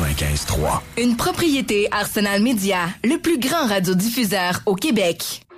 95.3. Une propriété Arsenal Média, le plus grand radiodiffuseur au Québec.